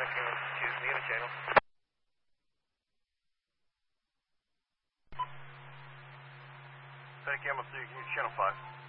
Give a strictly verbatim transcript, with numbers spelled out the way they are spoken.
Choose me in a channel. Take Emma three, can you channel five?